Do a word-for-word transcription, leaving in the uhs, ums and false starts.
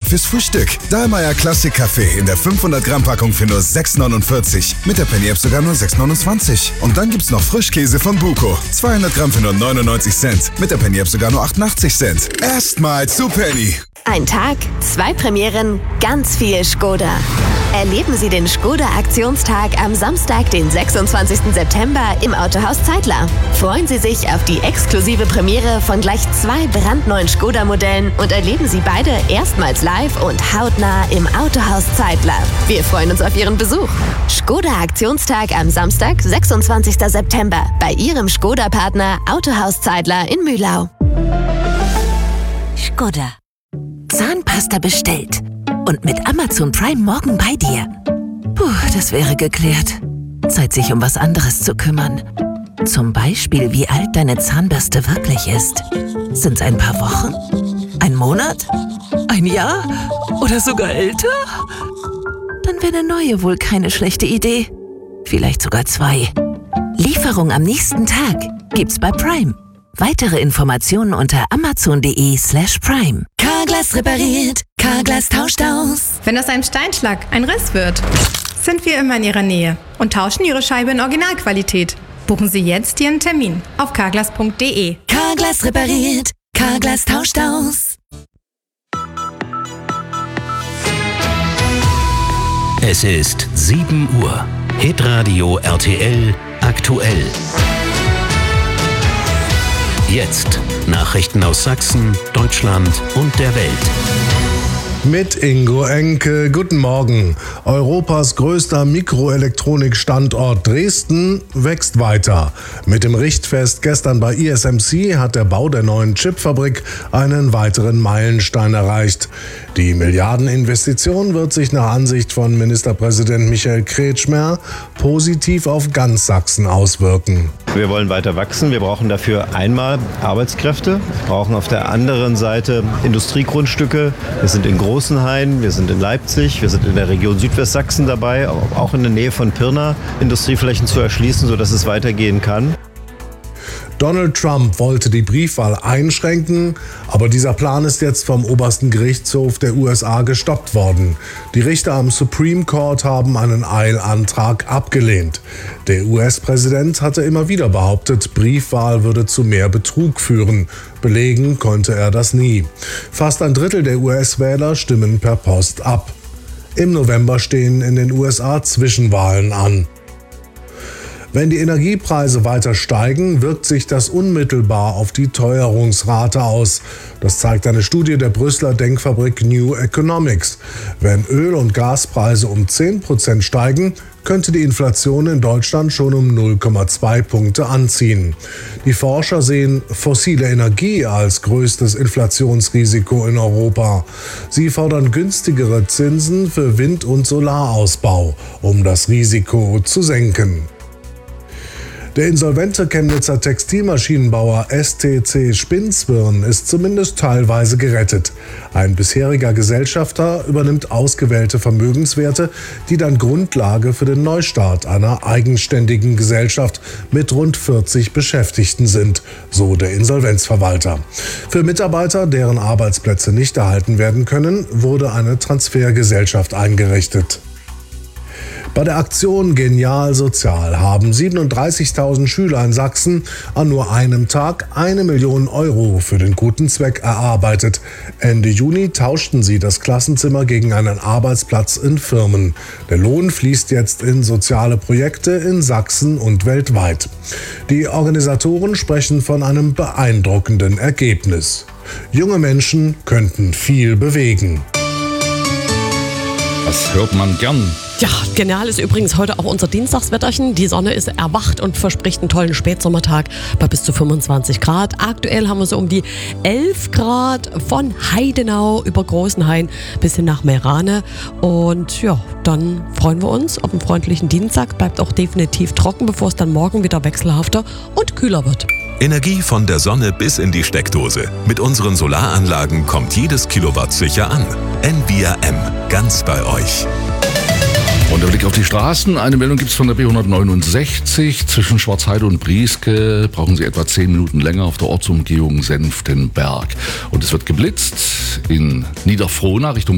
fürs Frühstück. Dahlmeier Classic Kaffee in der fünfhundert Gramm Packung für nur sechs neunundvierzig. Mit der Penny App sogar nur sechs neunundzwanzig. Und dann gibt's noch Frischkäse von Buko. zweihundert Gramm für nur neunundneunzig Cent. Mit der Penny App sogar nur achtundachtzig Cent. Erstmal zu Penny. Ein Tag, zwei Premieren, ganz viel Skoda. Erleben Sie den Skoda-Aktionstag am Samstag, den sechsundzwanzigsten September im Autohaus Zeitler. Freuen Sie sich auf die exklusive Premiere von gleich zwei brandneuen Skoda-Modellen und erleben Sie beide erstmals live und hautnah im Autohaus Zeitler. Wir freuen uns auf Ihren Besuch. Skoda-Aktionstag am Samstag, sechsundzwanzigsten September bei Ihrem Skoda-Partner Autohaus Zeitler in Mühlau. Skoda. Zahnpasta bestellt. Und mit Amazon Prime morgen bei dir. Puh, das wäre geklärt. Zeit, sich um was anderes zu kümmern. Zum Beispiel, wie alt deine Zahnbürste wirklich ist. Sind's ein paar Wochen? Ein Monat? Ein Jahr? Oder sogar älter? Dann wäre eine neue wohl keine schlechte Idee. Vielleicht sogar zwei. Lieferung am nächsten Tag gibt's bei Prime. Weitere Informationen unter amazon.de slash prime. Carglass repariert, Carglass tauscht aus. Wenn aus einem Steinschlag ein Riss wird, sind wir immer in Ihrer Nähe und tauschen Ihre Scheibe in Originalqualität. Buchen Sie jetzt Ihren Termin auf carglass punkt de. Carglass repariert, Carglass tauscht aus. Es ist sieben Uhr. Hitradio R T L aktuell. Jetzt Nachrichten aus Sachsen, Deutschland und der Welt. Mit Ingo Enke, guten Morgen. Europas größter Mikroelektronikstandort Dresden wächst weiter. Mit dem Richtfest gestern bei I S M C hat der Bau der neuen Chipfabrik einen weiteren Meilenstein erreicht. Die Milliardeninvestition wird sich nach Ansicht von Ministerpräsident Michael Kretschmer positiv auf ganz Sachsen auswirken. Wir wollen weiter wachsen. Wir brauchen dafür einmal Arbeitskräfte, wir brauchen auf der anderen Seite Industriegrundstücke. Wir sind in Großenhain, wir sind in Leipzig, wir sind in der Region Südwestsachsen dabei, auch in der Nähe von Pirna, Industrieflächen zu erschließen, sodass es weitergehen kann. Donald Trump wollte die Briefwahl einschränken, aber dieser Plan ist jetzt vom obersten Gerichtshof der U S A gestoppt worden. Die Richter am Supreme Court haben einen Eilantrag abgelehnt. Der U S-Präsident hatte immer wieder behauptet, Briefwahl würde zu mehr Betrug führen. Belegen konnte er das nie. Fast ein Drittel der U S-Wähler stimmen per Post ab. Im November stehen in den U S A Zwischenwahlen an. Wenn die Energiepreise weiter steigen, wirkt sich das unmittelbar auf die Teuerungsrate aus. Das zeigt eine Studie der Brüsseler Denkfabrik New Economics. Wenn Öl- und Gaspreise um zehn Prozent steigen, könnte die Inflation in Deutschland schon um null Komma zwei Punkte anziehen. Die Forscher sehen fossile Energie als größtes Inflationsrisiko in Europa. Sie fordern günstigere Zinsen für Wind- und Solarausbau, um das Risiko zu senken. Der insolvente Chemnitzer Textilmaschinenbauer S T C Spinzwirn ist zumindest teilweise gerettet. Ein bisheriger Gesellschafter übernimmt ausgewählte Vermögenswerte, die dann Grundlage für den Neustart einer eigenständigen Gesellschaft mit rund vierzig Beschäftigten sind, so der Insolvenzverwalter. Für Mitarbeiter, deren Arbeitsplätze nicht erhalten werden können, wurde eine Transfergesellschaft eingerichtet. Bei der Aktion Genial Sozial haben siebenunddreißigtausend Schüler in Sachsen an nur einem Tag eine Million Euro für den guten Zweck erarbeitet. Ende Juni tauschten sie das Klassenzimmer gegen einen Arbeitsplatz in Firmen. Der Lohn fließt jetzt in soziale Projekte in Sachsen und weltweit. Die Organisatoren sprechen von einem beeindruckenden Ergebnis. Junge Menschen könnten viel bewegen. Das hört man gern. Ja, genial ist übrigens heute auch unser Dienstagswetterchen. Die Sonne ist erwacht und verspricht einen tollen Spätsommertag bei bis zu fünfundzwanzig Grad. Aktuell haben wir so um die elf Grad von Heidenau über Großenhain bis hin nach Meerane. Und ja, dann freuen wir uns auf einen freundlichen Dienstag. Bleibt auch definitiv trocken, bevor es dann morgen wieder wechselhafter und kühler wird. Energie von der Sonne bis in die Steckdose. Mit unseren Solaranlagen kommt jedes Kilowatt sicher an. N V R M, ganz bei euch. Und der Blick auf die Straßen. Eine Meldung gibt es von der B hundertneunundsechzig. Zwischen Schwarzheide und Brieske brauchen Sie etwa zehn Minuten länger auf der Ortsumgehung Senftenberg. Und es wird geblitzt in Niederfrohna Richtung